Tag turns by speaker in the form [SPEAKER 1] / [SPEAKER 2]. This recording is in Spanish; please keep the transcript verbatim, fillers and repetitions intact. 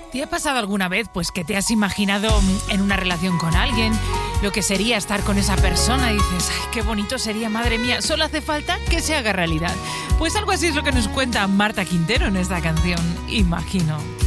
[SPEAKER 1] ¿Te ha pasado alguna vez pues que te has imaginado en una relación con alguien lo que sería estar con esa persona y dices, ay, qué bonito sería, madre mía, solo hace falta que se haga realidad? Pues algo así es lo que nos cuenta Marta Quintero en esta canción, Imagino.